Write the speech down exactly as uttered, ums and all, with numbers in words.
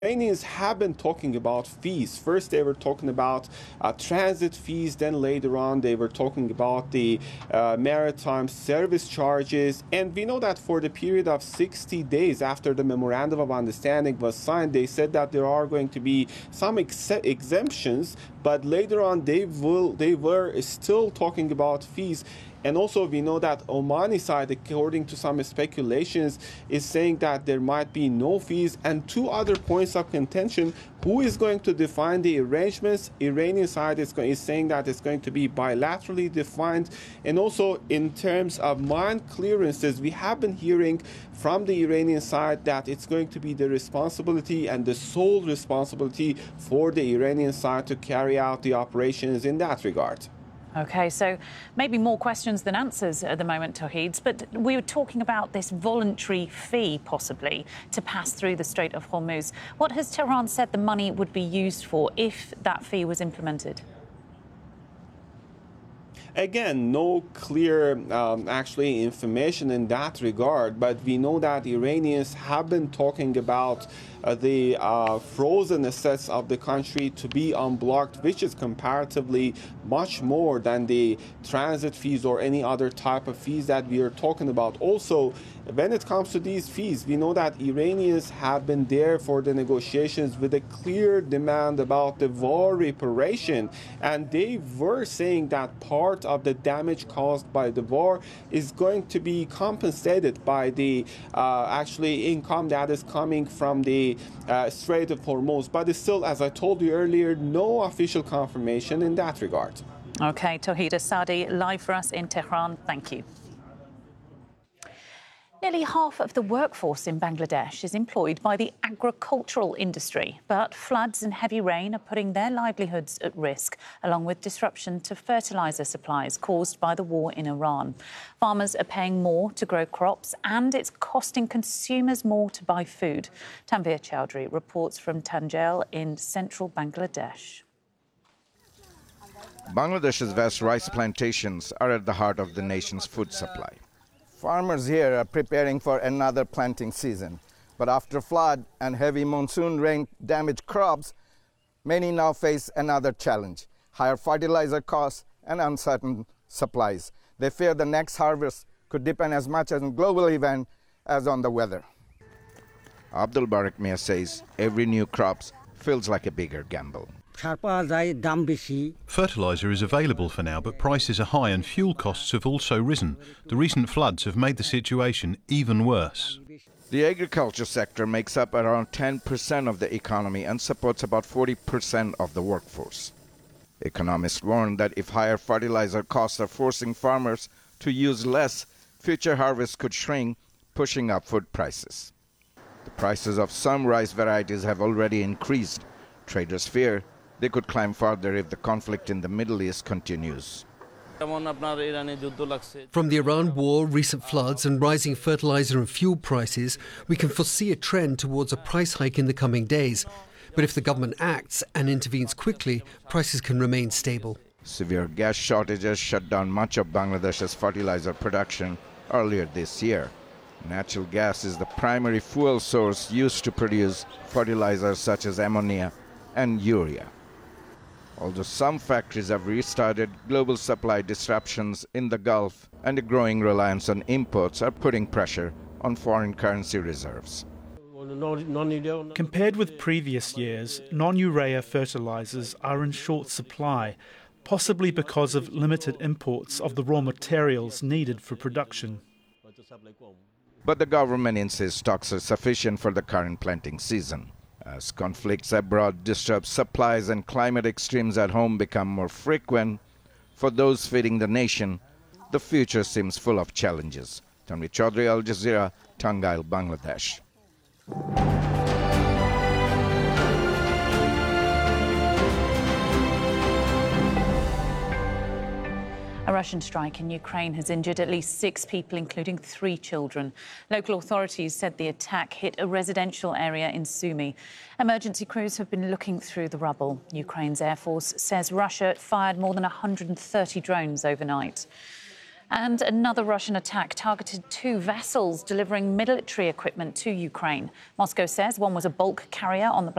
Iranians have been talking about fees. First, they were talking about uh, transit fees. Then later on, they were talking about the uh, maritime service charges. And we know that for the period of sixty days after the memorandum of understanding was signed, they said that there are going to be some ex exemptions. But later on, they will they were still talking about fees. And also, we know that Omani side, according to some speculations, is saying that there might be no fees. And two other points of contention: who is going to define the arrangements? Iranian side is, is saying that it's going to be bilaterally defined. And also, in terms of mine clearances, we have been hearing from the Iranian side that it's going to be the responsibility and the sole responsibility for the Iranian side to carry out the operations in that regard. OK, so maybe more questions than answers at the moment, Tawhid. But we were talking about this voluntary fee, possibly, to pass through the Strait of Hormuz. What has Tehran said the money would be used for if that fee was implemented? Again, no clear, um, actually, information in that regard, but we know that Iranians have been talking about uh, the uh, frozen assets of the country to be unblocked, which is comparatively much more than the transit fees or any other type of fees that we are talking about. Also, when it comes to these fees, we know that Iranians have been there for the negotiations with a clear demand about the war reparation, and they were saying that part of the damage caused by the war is going to be compensated by the uh, actually income that is coming from the uh, Strait of Hormuz. But it's still, as I told you earlier, no official confirmation in that regard. OK, Tawhid Asadi, live for us in Tehran. Thank you. Nearly half of the workforce in Bangladesh is employed by the agricultural industry, but floods and heavy rain are putting their livelihoods at risk, along with disruption to fertiliser supplies caused by the war in Iran. Farmers are paying more to grow crops, and it's costing consumers more to buy food. Tanveer Chowdhury reports from Tanjel in central Bangladesh. Bangladesh's vast rice plantations are at the heart of the nation's food supply. Farmers here are preparing for another planting season. But after flood and heavy monsoon rain damaged crops, many now face another challenge: higher fertilizer costs and uncertain supplies. They fear the next harvest could depend as much on global event as on the weather. Abdul Barak Mia says every new crop feels like a bigger gamble. Fertiliser is available for now, but prices are high and fuel costs have also risen. The recent floods have made the situation even worse. The agriculture sector makes up around ten percent of the economy and supports about forty percent of the workforce. Economists warn that if higher fertilizer costs are forcing farmers to use less, future harvests could shrink, pushing up food prices. The prices of some rice varieties have already increased. Traders fear they could climb further if the conflict in the Middle East continues. From the Iran war, recent floods and rising fertilizer and fuel prices, we can foresee a trend towards a price hike in the coming days. But if the government acts and intervenes quickly, prices can remain stable. Severe gas shortages shut down much of Bangladesh's fertilizer production earlier this year. Natural gas is the primary fuel source used to produce fertilizers such as ammonia and urea. Although some factories have restarted, global supply disruptions in the Gulf and a growing reliance on imports are putting pressure on foreign currency reserves. Compared with previous years, non-urea fertilizers are in short supply, possibly because of limited imports of the raw materials needed for production. But the government insists stocks are sufficient for the current planting season. As conflicts abroad disrupt supplies and climate extremes at home become more frequent, for those feeding the nation, the future seems full of challenges. Tanveer Chowdhury, Al Jazeera, Tangail, Bangladesh. A Russian strike in Ukraine has injured at least six people, including three children. Local authorities said the attack hit a residential area in Sumy. Emergency crews have been looking through the rubble. Ukraine's Air Force says Russia fired more than one hundred thirty drones overnight. And another Russian attack targeted two vessels delivering military equipment to Ukraine. Moscow says one was a bulk carrier on the